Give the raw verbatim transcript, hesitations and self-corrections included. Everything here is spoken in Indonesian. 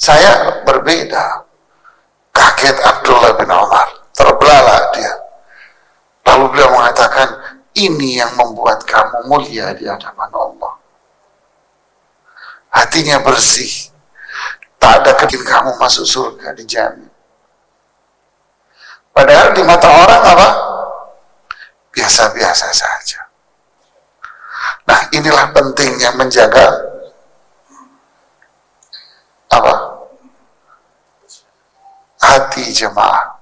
Saya berbeda. Kaget Abdullah bin Umar, terbelalak dia. Lalu beliau mengatakan, ini yang membuat kamu mulia di hadapan Allah. Hatinya bersih, tak ada kebikin kamu masuk surga, dijamin. Padahal di mata orang apa? Biasa-biasa saja. Nah, inilah pentingnya menjaga apa? Hati jemaah.